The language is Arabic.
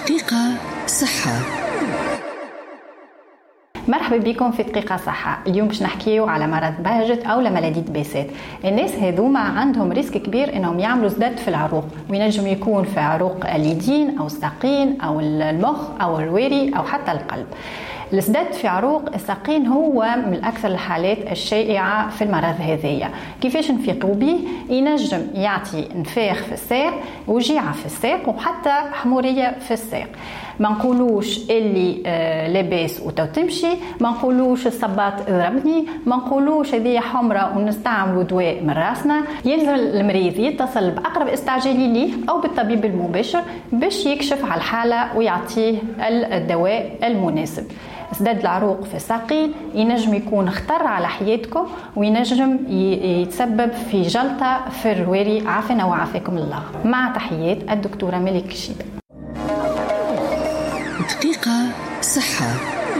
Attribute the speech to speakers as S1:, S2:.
S1: دقيقة صحة.
S2: مرحبا بكم في دقيقة صحة. اليوم باش نحكيو على مرض بهجت أو لملادية بيسات. الناس هذوما عندهم ريسك كبير انهم يعملوا سداد في العروق، وينجم يكون في عروق اليدين أو الساقين أو المخ أو الرواري أو حتى القلب. السداد في عروق الساقين هو من الأكثر الحالات الشائعة في المرض هذية. كيفاش نفيقوا به؟ ينجم يعطي انفاخ في الساق، وجيعة في الساق، وحتى حمورية في الساق. ما نقولوش اللي لاباس وتو تمشي، ما نقولوش الصباط ضربني، ما نقولوش هذه حمرة ونستعملوا دواء من راسنا. يلزم المريض يتصل بأقرب استعجالي ليه أو بالطبيب المباشر باش يكشف على الحالة ويعطيه الدواء المناسب. سداد العروق في الساقين ينجم يكون خطر على حياتكم، وينجم يتسبب في جلطة في الرواري. عافنا وعافاكم الله. مع تحيات الدكتورة ملك الشيبة.
S1: دقيقة صحة.